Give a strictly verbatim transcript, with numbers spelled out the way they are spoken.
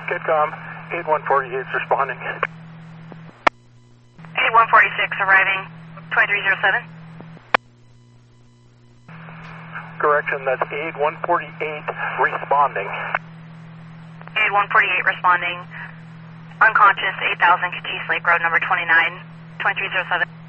Kitcom, eight one four eight is responding. eight one four six arriving, twenty-three oh seven. Correction, that's eight one four eight responding. eight one four eight responding, unconscious, eight thousand Cajiz Lake Road, number twenty-nine, twenty-three oh seven.